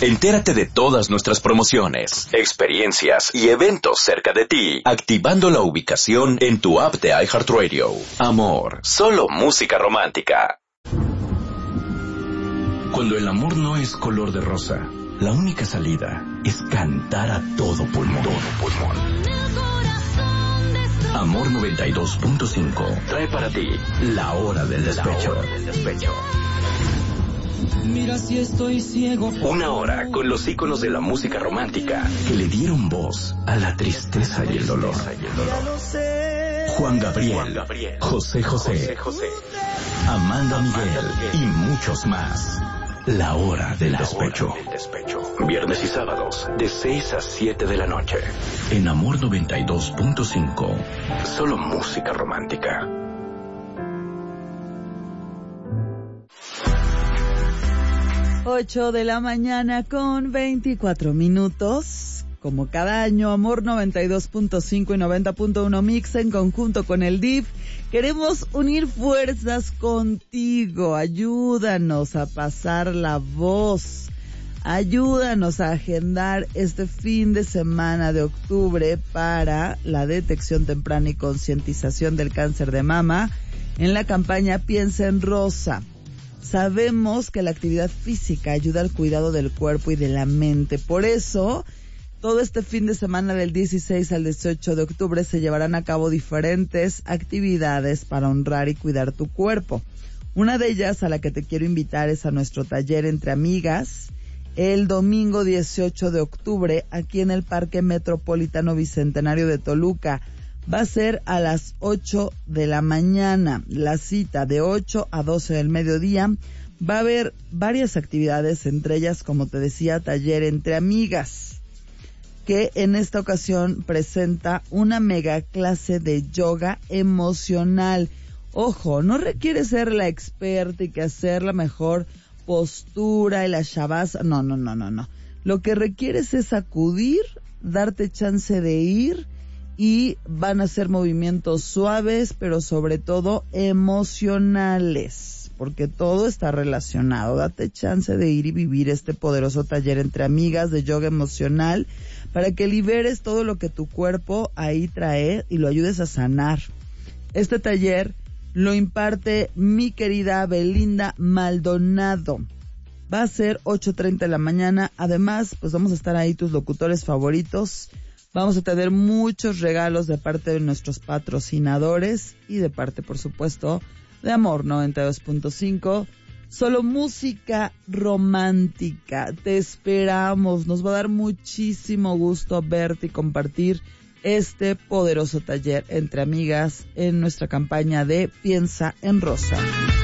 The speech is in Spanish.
Entérate de todas nuestras promociones, experiencias y eventos cerca de ti, activando la ubicación en tu app de iHeartRadio. Amor, solo música romántica. Cuando el amor no es color de rosa, la única salida es cantar a todo pulmón. Amor 92.5 trae para ti La Hora del Despecho. Mira si estoy ciego. Una hora con los íconos de la música romántica que le dieron voz a la tristeza y el dolor. Juan Gabriel, José José, Amanda Miguel y muchos más. La Hora del Despecho. Viernes y sábados de 6 a 7 de la noche. En Amor 92.5. Solo música romántica. Ocho de la mañana con 24 minutos. Como cada año, Amor 92.5 y 90.1 Mix en conjunto con el DIF. Queremos unir fuerzas contigo. Ayúdanos a pasar la voz. Ayúdanos a agendar este fin de semana de octubre para la detección temprana y concientización del cáncer de mama en la campaña Piensa en Rosa. Sabemos que la actividad física ayuda al cuidado del cuerpo y de la mente. Por eso, todo este fin de semana del 16 al 18 de octubre se llevarán a cabo diferentes actividades para honrar y cuidar tu cuerpo. Una de ellas a la que te quiero invitar es a nuestro taller Entre Amigas, el domingo 18 de octubre, aquí en el Parque Metropolitano Bicentenario de Toluca. Va a ser a las 8 de la mañana, la cita de 8 a 12 del mediodía. Va a haber varias actividades, entre ellas, como te decía, taller Entre Amigas, que en esta ocasión presenta una mega clase de yoga emocional. Ojo, no requiere ser la experta y que hacer la mejor postura y la shavasana. No. Lo que requieres es acudir, darte chance de ir, y van a ser movimientos suaves, pero sobre todo emocionales, porque todo está relacionado. Date chance de ir y vivir este poderoso taller Entre Amigas de yoga emocional para que liberes todo lo que tu cuerpo ahí trae y lo ayudes a sanar. Este taller lo imparte mi querida Belinda Maldonado. Va a ser 8:30 de la mañana. Además, pues vamos a estar ahí tus locutores favoritos. Vamos a tener muchos regalos de parte de nuestros patrocinadores y de parte, por supuesto, de Amor 92.5. Solo música romántica. Te esperamos. Nos va a dar muchísimo gusto verte y compartir este poderoso taller Entre Amigas en nuestra campaña de Piensa en Rosa.